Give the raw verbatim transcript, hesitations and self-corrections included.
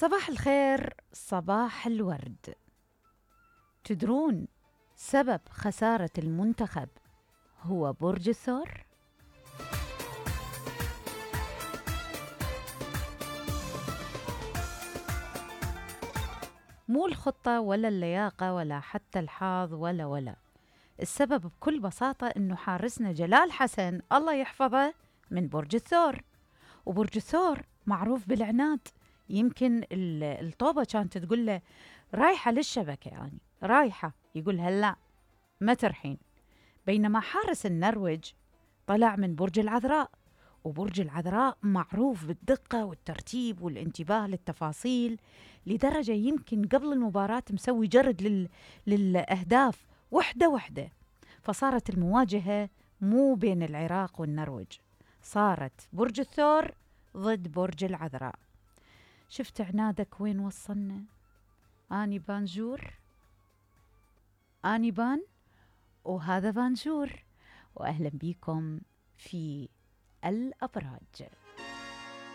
صباح الخير، صباح الورد. تدرون سبب خسارة المنتخب هو برج الثور؟ مو الخطة ولا اللياقة ولا حتى الحظ ولا ولا السبب بكل بساطة إنه حارسنا جلال حسن الله يحفظه من برج الثور. وبرج الثور معروف بالعناد. يمكن الطوبة كانت تقول له رايحة للشبكة، يعني رايحة، يقول هلا ما ترحين. بينما حارس النرويج طلع من برج العذراء، وبرج العذراء معروف بالدقة والترتيب والانتباه للتفاصيل، لدرجة يمكن قبل المباراة مسوي جرد لل... للأهداف وحدة وحدة. فصارت المواجهة مو بين العراق والنرويج، صارت برج الثور ضد برج العذراء. شفت عنادك وين وصلنا؟ آني بانجور، آني بان، وهذا بانجور. وأهلا بيكم في الأبراج.